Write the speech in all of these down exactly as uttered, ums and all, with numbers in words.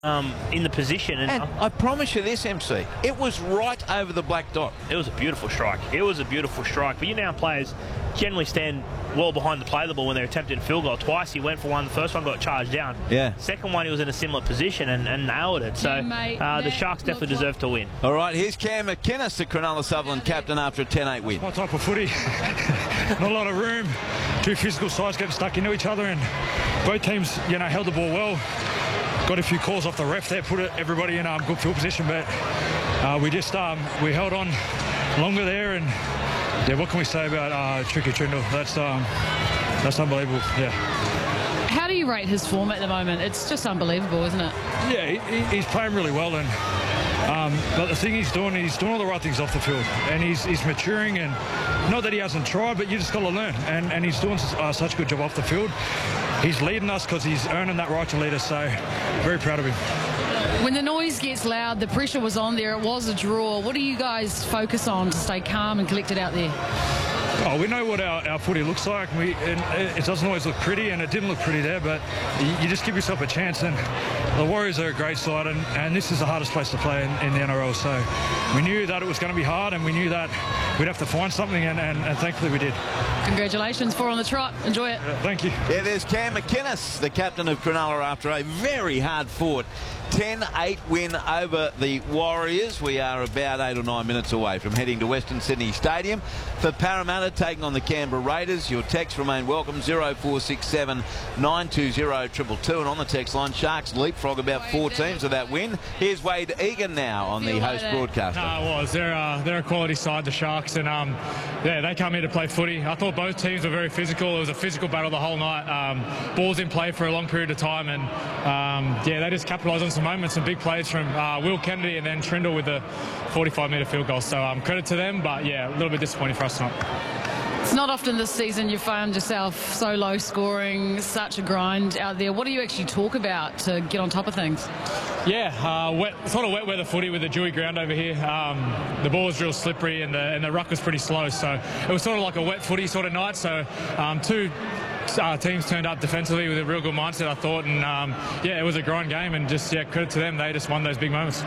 Um, in the position, and, and I promise you this, M C, it was right over the black dot. It was a beautiful strike. It was a beautiful strike. But you know, players generally stand well behind the play of the ball when they're attempting a field goal. Twice he went for one. The first one got charged down. Yeah. Second one he was in a similar position and, and nailed it. So uh, the Sharks definitely deserve to win. All right, here's Cam McInnes, the Cronulla Sutherland captain, after a ten eight win. My type of footy. Not a lot of room. Two physical sides getting stuck into each other, and both teams, you know, held the ball well. Got a few calls off the ref there, put it, everybody in um, good field position, but uh, we just um, we held on longer there, and yeah, what can we say about uh, Tricky Trindall? That's um, that's unbelievable. Yeah. How do you rate his form at the moment? It's just unbelievable, isn't it? Yeah, he, he's playing really well, and um, but the thing he's doing, he's doing all the right things off the field, and he's he's maturing, and not that he hasn't tried, but you just got to learn, and and he's doing uh, such a good job off the field. He's leading us because he's earning that right to lead us, so very proud of him. When the noise gets loud, the pressure was on there, it was a draw. What do you guys focus on to stay calm and collected out there? Oh, we know what our, our footy looks like. We, and it doesn't always look pretty, and it didn't look pretty there, but you, you just give yourself a chance. And the Warriors are a great side, and, and this is the hardest place to play in, in the N R L. So we knew that it was going to be hard, and we knew that we'd have to find something, and, and, and thankfully we did. Congratulations, four on the trot. Enjoy it. Uh, thank you. Yeah, there's Cam McInnes, the captain of Cronulla, after a very hard-fought ten eight win over the Warriors. We are about eight or nine minutes away from heading to Western Sydney Stadium for Parramatta taking on the Canberra Raiders. Your texts remain welcome, zero four six seven nine two zero two two two, and on the text line, Sharks leapfrog about four teams of that win. Here's Wade Egan now on the host broadcaster. No, it was. They're, uh, they're a quality side, the Sharks, and um, yeah, they come here to play footy. I thought both teams were very physical. It was a physical battle the whole night. Um, balls in play for a long period of time, and um, yeah, they just capitalised on some moments, some big plays from uh, Will Kennedy and then Trindall with the forty-five metre field goal. So um, credit to them, but yeah, a little bit disappointing for us tonight. It's not often this season you found yourself so low scoring, such a grind out there. What do you actually talk about to get on top of things? Yeah, uh, wet, sort of wet weather footy with the dewy ground over here. Um, the ball was real slippery, and the, and the ruck was pretty slow, so it was sort of like a wet footy sort of night. So um, two uh, teams turned up defensively with a real good mindset, I thought, and um, yeah, it was a grind game, and just yeah, credit to them, they just won those big moments.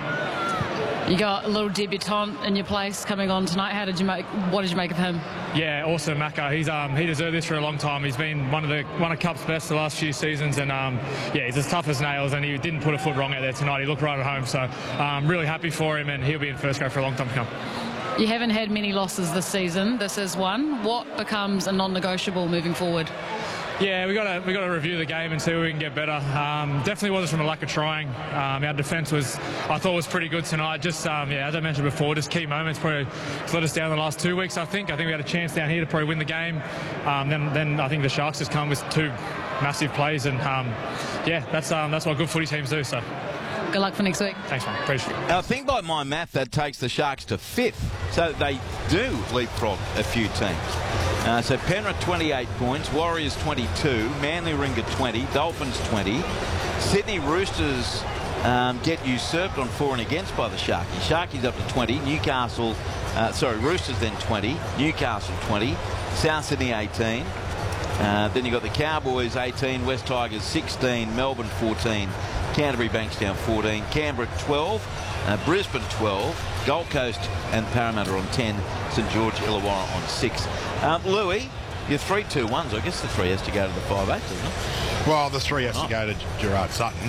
You got a little debutant in your place coming on tonight. How did you make? What did you make of him? Yeah, awesome, Macca. He's um he deserved this for a long time. He's been one of the one of Cup's best the last few seasons, and um yeah, he's as tough as nails, and he didn't put a foot wrong out there tonight. He looked right at home, so I'm um, really happy for him, and he'll be in first grade for a long time to come. You haven't had many losses this season. This is one. What becomes a non-negotiable moving forward? Yeah, we got to we got to review the game and see where we can get better. Um, definitely wasn't from a lack of trying. Um, our defence was, I thought, was pretty good tonight. Just um, yeah, as I mentioned before, just key moments probably let us down the last two weeks. I think I think we had a chance down here to probably win the game. Um, then then I think the Sharks just come with two massive plays, and um, yeah, that's um, that's what good footy teams do. So. Good luck for next week. Thanks, man. Appreciate it. I think by my math that takes the Sharks to fifth, so they do leapfrog a few teams. Uh, so Penrith twenty-eight points, Warriors twenty-two, Manly Ringer twenty, Dolphins twenty. Sydney Roosters um, get usurped on for and against by the Sharkies. Sharkies up to twenty, Newcastle, uh, sorry, Roosters then twenty, Newcastle twenty, South Sydney eighteen. Uh, then you've got the Cowboys eighteen, West Tigers sixteen, Melbourne fourteen, Canterbury Bankstown fourteen, Canberra twelve, uh, Brisbane twelve, Gold Coast and Parramatta on ten, St George Illawarra on six. Um, Louis, your three two ones, I guess the three has to go to the five eight, doesn't it? Well, the three has oh. to go to Gerard Sutton.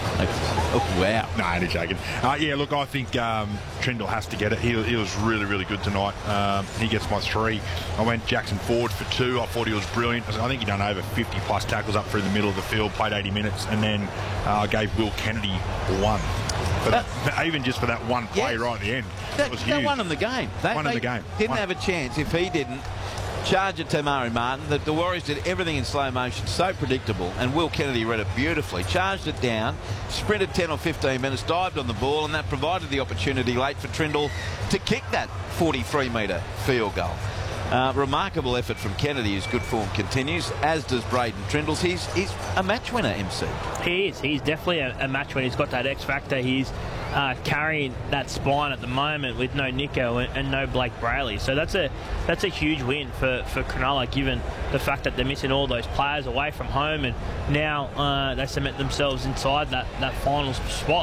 Oh, wow. No, I'm joking. Uh, yeah, look, I think um, Trindall has to get it. He, he was really, really good tonight. Um, he gets my three. I went Jackson Ford for two. I thought he was brilliant. I think he done over fifty plus tackles up through the middle of the field, played eighty minutes, and then I uh, gave Will Kennedy one. For that, even just for that one play yes. right at the end. That, was that huge. won him the game. They, won they him the game. Didn't won. have a chance if he didn't charge it to Murray Martin. The, the Warriors did everything in slow motion, so predictable, and Will Kennedy read it beautifully. Charged it down, sprinted ten or fifteen minutes, dived on the ball, and that provided the opportunity late for Trindall to kick that forty-three metre field goal. Uh, remarkable effort from Kennedy, whose good form continues, as does Braden Trindall's. He's, he's a match winner, M C. He is. He's definitely a, a match winner. He's got that X factor. He's uh, carrying that spine at the moment with no Nico and, and no Blake Brayley. So that's a that's a huge win for, for Cronulla, given the fact that they're missing all those players away from home, and now uh, they cement themselves inside that, that final spot.